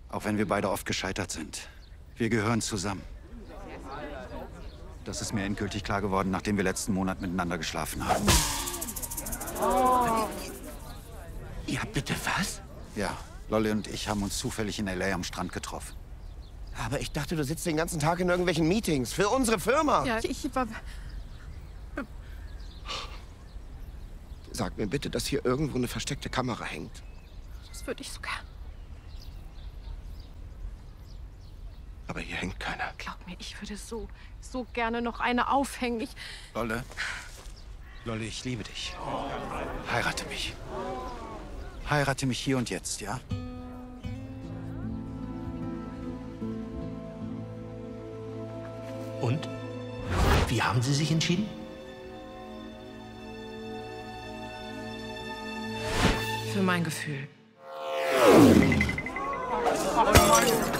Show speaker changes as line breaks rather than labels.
Auch wenn wir beide oft gescheitert sind. Wir gehören zusammen. Das ist mir endgültig klar geworden, nachdem wir letzten Monat miteinander geschlafen haben.
Ja, bitte was?
Ja, Lolly und ich haben uns zufällig in L.A. am Strand getroffen.
Aber ich dachte, du sitzt den ganzen Tag in irgendwelchen Meetings für unsere Firma.
Ja, ich war...
Sag mir bitte, dass hier irgendwo eine versteckte Kamera hängt.
Das würde ich sogar...
Aber hier hängt keiner.
Glaub mir, ich würde so gerne noch eine aufhängen.
Lolly, ich liebe dich. Heirate mich. Heirate mich hier und jetzt, ja?
Und? Wie haben Sie sich entschieden?
Für mein Gefühl.